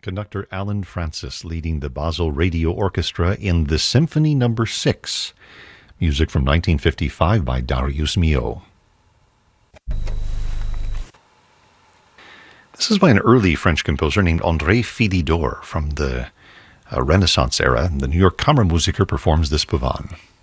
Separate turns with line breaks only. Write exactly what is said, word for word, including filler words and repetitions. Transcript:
conductor Alan Francis leading the Basel Radio Orchestra in the Symphony Number six, music from nineteen fifty-five by Darius Milhaud. This is by an early French composer named André Philidor from the uh, Renaissance era. The New York Kammermusiker performs this Pavane.